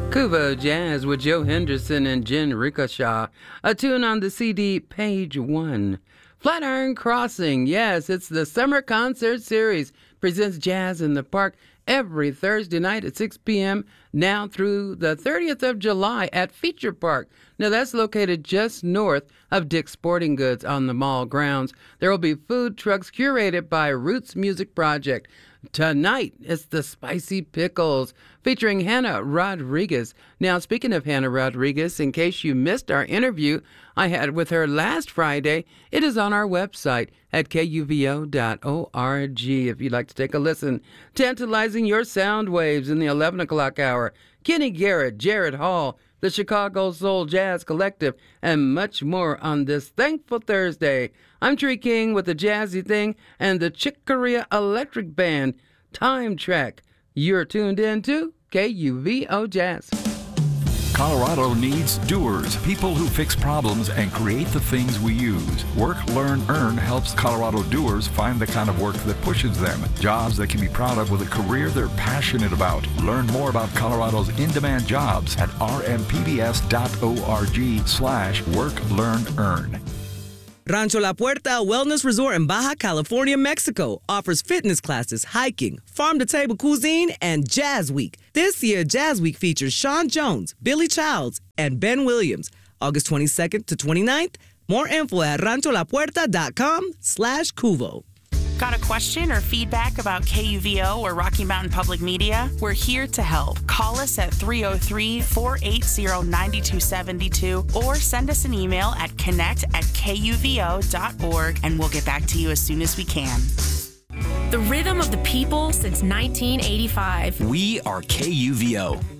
Kuvo Jazz with Joe Henderson and Jen Ricochet. A tune on the CD, Page 1. Flatiron Crossing, yes, it's the Summer Concert Series. Presents Jazz in the Park every Thursday night at 6 p.m. now through the 30th of July at Feature Park. Now, that's located just north of Dick's Sporting Goods on the mall grounds. There will be food trucks curated by Roots Music Project. Tonight, it's the Spicy Pickles featuring Hannah Rodriguez. Now, speaking of Hannah Rodriguez, in case you missed our interview I had with her last Friday, it is on our website at kuvo.org if you'd like to take a listen. Tantalizing your sound waves in the 11 o'clock hour. Kenny Garrett, Jared Hall, the Chicago Soul Jazz Collective, and much more on this thankful Thursday. I'm Tree King with the Jazzy Thing and the Chick Corea Electric Band, Time Track. You're tuned in to KUVO Jazz. Colorado needs doers, people who fix problems and create the things we use. Work, Learn, Earn helps Colorado doers find the kind of work that pushes them, jobs they can be proud of with a career they're passionate about. Learn more about Colorado's in-demand jobs at rmpbs.org/Work, Learn, Earn. Rancho La Puerta Wellness Resort in Baja California, Mexico offers fitness classes, hiking, farm-to-table cuisine, and Jazz Week. This year, Jazz Week features Sean Jones, Billy Childs, and Ben Williams, August 22nd to 29th. More info at rancholapierta.com/Cuvo. Got a question or feedback about KUVO or Rocky Mountain Public Media? We're here to help. Call us at 303-480-9272 or send us an email at connect@kuvo.org and we'll get back to you as soon as we can. The rhythm of the people since 1985. We are KUVO.